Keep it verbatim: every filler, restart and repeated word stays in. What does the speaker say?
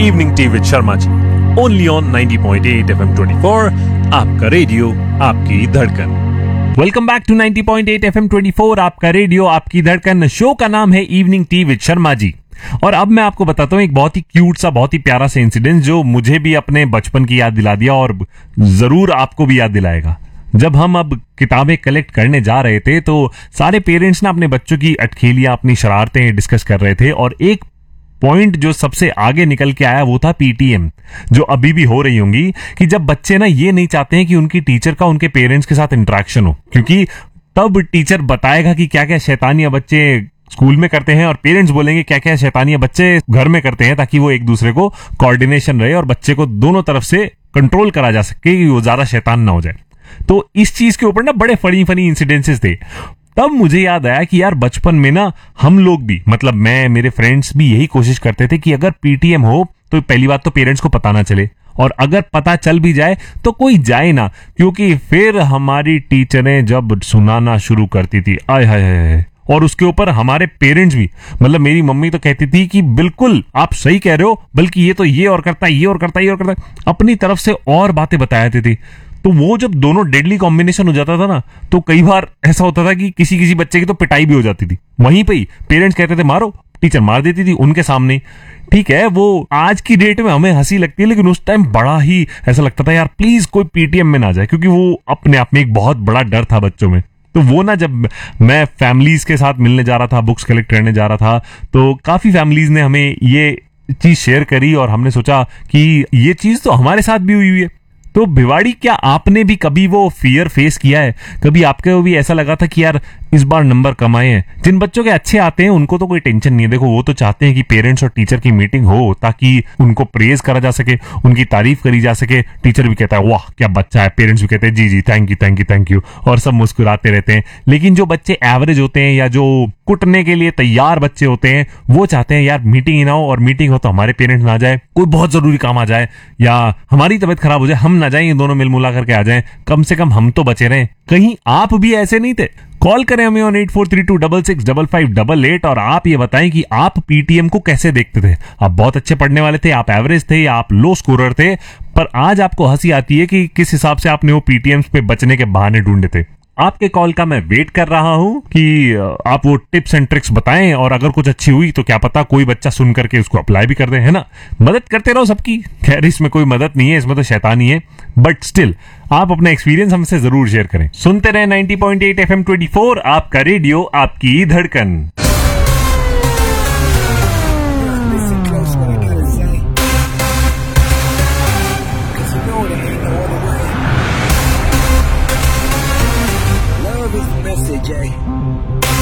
Evening tea with Sharma ji, only on ninety point eight FM twenty four, आपका radio आपकी धड़कन। Welcome back to ninety point eight FM twenty four, आपका radio आपकी धड़कन। Show का नाम है evening tea with Sharma ji. और अब मैं आपको बताता हूँ एक बहुत ही क्यूट सा, बहुत ही प्यारा सा इंसिडेंट जो मुझे भी अपने बचपन की याद दिला दिया और जरूर आपको भी याद दिलाएगा। जब हम अब किताबें कलेक्ट करने जा रहे थे तो सारे पेरेंट्स ना अपने बच्चों की अटखेलियां, अपनी शरारतें डिस्कस कर रहे थे और एक पॉइंट जो सबसे आगे निकल के आया वो था पीटीएम, जो अभी भी हो रही होंगी। कि जब बच्चे ना ये नहीं चाहते हैं कि उनकी टीचर का उनके पेरेंट्स के साथ इंटरेक्शन हो, क्योंकि तब टीचर बताएगा कि क्या क्या शैतानियां बच्चे स्कूल में करते हैं और पेरेंट्स बोलेंगे क्या क्या शैतानियां बच्चे घर में करते हैं, ताकि वो एक दूसरे को कोऑर्डिनेशन रहे और बच्चे को दोनों तरफ से कंट्रोल करा जा सके कि वो ज्यादा शैतान ना हो जाए। तो इस चीज के ऊपर ना बड़े फनी फनी इंसिडेंसेस थे। तब मुझे याद आया कि यार बचपन में ना हम लोग भी, मतलब मैं, मेरे फ्रेंड्स भी यही कोशिश करते थे कि अगर पीटीएम हो तो पहली बात तो पेरेंट्स को पता ना चले, और अगर पता चल भी जाए तो कोई जाए ना, क्योंकि फिर हमारी टीचरें जब सुनाना शुरू करती थी, आय हाय हाय, और उसके ऊपर हमारे पेरेंट्स भी, मतलब मेरी मम्मी तो कहती थी कि बिल्कुल आप सही कह रहे हो, बल्कि ये तो ये और करता है, ये और करता है, ये और करता है, अपनी तरफ से और बातें बताया देती थी। तो वो जब दोनों डेडली कॉम्बिनेशन हो जाता था ना, तो कई बार ऐसा होता था कि किसी किसी बच्चे की तो पिटाई भी हो जाती थी वहीं पे ही। पेरेंट्स कहते थे मारो, टीचर मार देती थी उनके सामने। ठीक है, वो आज की डेट में हमें हंसी लगती है, लेकिन उस टाइम बड़ा ही ऐसा लगता था यार प्लीज कोई पीटीएम में ना जाए, क्योंकि वो अपने आप में एक बहुत बड़ा डर था बच्चों में। तो वो ना, जब मैं फैमिलीज के साथ मिलने जा रहा था, बुक्स कलेक्ट करने जा रहा था, तो काफी फैमिलीज ने हमें ये चीज शेयर करी और हमने सोचा कि ये चीज तो हमारे साथ भी हुई हुई है। तो भिवाड़ी, क्या आपने भी कभी वो फियर फेस किया है? कभी आपके भी ऐसा लगा था कि यार इस बार नंबर कम आए हैं? जिन बच्चों के अच्छे आते हैं उनको तो कोई टेंशन नहीं है, देखो वो तो चाहते हैं कि पेरेंट्स और टीचर की मीटिंग हो ताकि उनको प्रेज करा जा सके, उनकी तारीफ करी जा सके। टीचर भी कहता है वाह क्या बच्चा है, पेरेंट्स भी कहते हैं जी जी thank you thank you thank you, और सब मुस्कुराते रहते हैं। लेकिन जो बच्चे एवरेज होते हैं या जो कुटने के लिए तैयार बच्चे होते हैं, वो चाहते हैं यार मीटिंग ही ना हो, और मीटिंग हो तो हमारे पेरेंट्स ना जाए, कोई बहुत जरूरी काम आ जाए या हमारी तबीयत खराब हो जाए, हम ना जाए, ये दोनों मिल मुला करके आ जाएं, कम से कम हम तो बचे रहें। कहीं आप भी ऐसे नहीं थे? कॉल करें हमें on eight four three to double six double five double eight और आप ये बताएं कि आप पीटीएम को कैसे देखते थे। आप बहुत अच्छे पढ़ने वाले थे, आप एवरेज थे, या आप लो स्कोरर थे, पर आज आपको हंसी आती है कि किस हिसाब से आपने वो पीटीएम पे बचने के बहाने ढूंढे थे। आपके कॉल का मैं वेट कर रहा हूं कि आप वो टिप्स एंड ट्रिक्स बताएं, और अगर कुछ अच्छी हुई तो क्या पता कोई बच्चा सुन करके उसको अप्लाई भी कर दे, है ना। मदद करते रहो सबकी। खैर इसमें कोई मदद नहीं है, इसमें तो शैतानी है, बट स्टिल आप अपना एक्सपीरियंस हमसे जरूर शेयर करें। सुनते रहे ninety point eight FM twenty four, आपका रेडियो आपकी धड़कन। Jay.